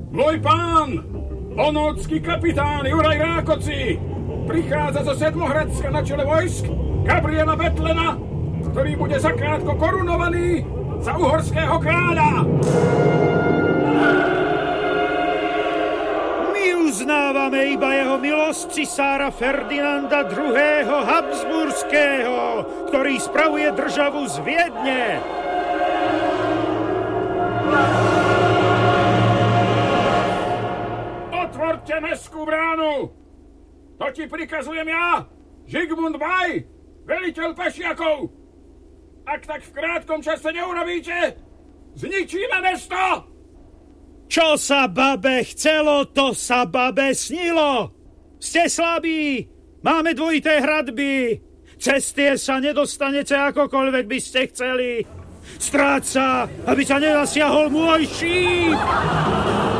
Môj pán, ponócky kapitán Juraj Rákoci, prichádza zo Sedmohradska na čele vojsk Gabriela Betlena, ktorý bude zakrátko korunovaný za uhorského kráľa. My uznávame iba jeho milosť cisára Ferdinanda II. Habsburského, ktorý spravuje državu z Viedne. Otvorte mestskú bránu! To ti prikazujem ja, Žigmund Baj, veliteľ pešiakov! Ak tak v krátkom čase neurobíte, zničíme mesto! Čo sa babe chcelo, to sa babe snilo! Ste slabí, máme dvojité hradby, cez tie sa nedostanete akokoľvek by ste chceli. Stráť sa, aby ťa nenasiahol môj šíp!